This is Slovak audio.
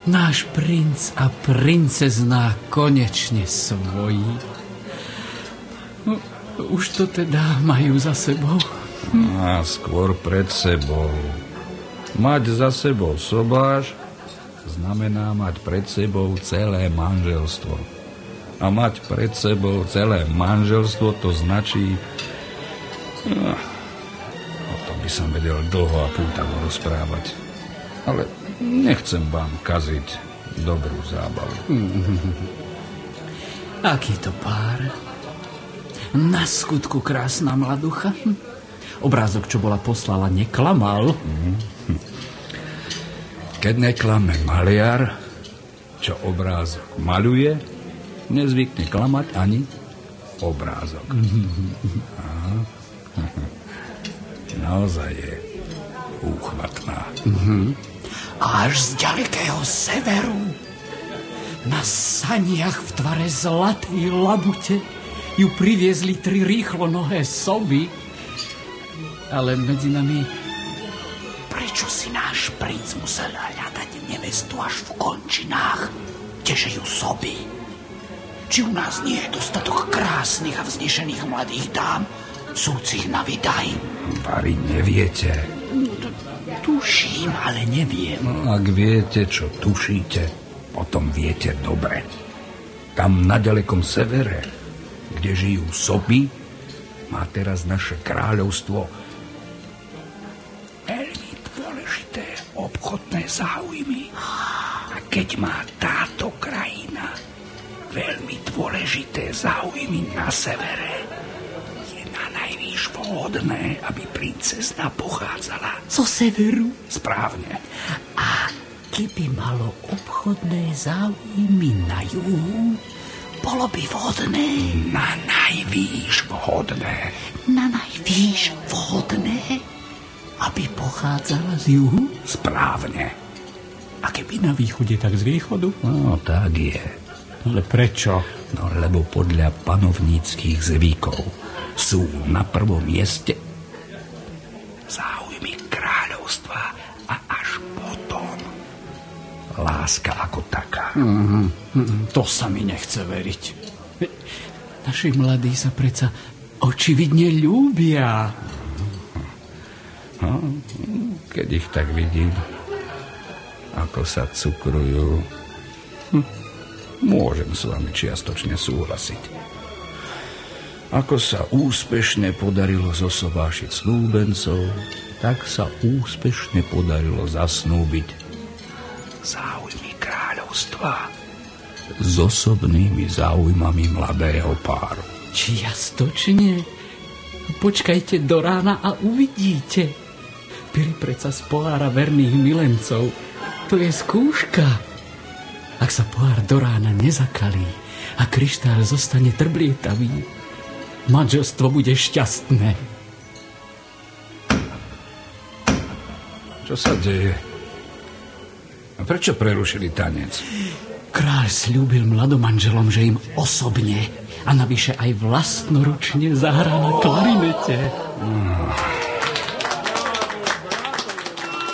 Náš princ a princezná konečne svojí. No, už to teda majú za sebou. A skôr pred sebou. Mať za sebou sobáš znamená mať pred sebou celé manželstvo. A mať pred sebou celé manželstvo to značí... O tom by som vedel dlho a pútavo rozprávať. Ale nechcem vám kaziť dobrú zábavu. Aký to pár? Na skutku krásna mladucha. Obrázok, čo bola poslala, neklamal. Keď neklame maliar, čo obrázok maľuje, nezvykne klamať ani obrázok. Naozaj je úchvatná. Až z ďalekého severu, na saniach v tvare zlatej labute, ju priviezli 3 rýchlonohé soby. Ale medzi nami, prečo si náš princ musel hľadať nevestu až v končinách, kdeže ju soby? Či u nás nie je dostatok krásnych a vznešených mladých dám, súcich na vydaj? Vari, neviete. Tuším, ale neviem. No, ak viete, čo tušíte, potom viete dobre. Tam na ďalekom severe, kde žijú soby, má teraz naše kráľovstvo veľmi dôležité obchodné záujmy. A keď má táto krajina veľmi dôležité záujmy na severe, je nanajvýš vhodné, aby princezna pochádzala Zo severu? správne. A keby malo obchodné záujmy na juhu, bolo by vhodné. Na najvýš vhodné. Na najvýš vhodné, aby pochádzala z juhu? Správne. A keby na východe, tak z východu? No, tak je. Ale prečo? No, lebo podľa panovníckých zvykov sú na prvom mieste záujmy kráľovstva a až potom láska ako taká. To sa mi nechce veriť. Naši mladí sa predsa očividne ľúbia. No, keď ich tak vidím, ako sa cukrujú, môžem s vami čiastočne súhlasiť. Ako sa úspešne podarilo zosobášiť snúbencov, tak sa úspešne podarilo zasnúbiť záujmy kráľovstva s osobnými záujmami mladého páru. Čiastočne? Počkajte do rána a uvidíte. Pili predsa z pohára verných milencov. To je skúška. Ak sa pohár do rána nezakalí a kryštál zostane trblietavý, manželstvo bude šťastné. Čo sa deje? A prečo prerušili tanec? Kráľ sľúbil mladomanželom, že im osobne a navyše aj vlastnoručne zahrá na klarinete.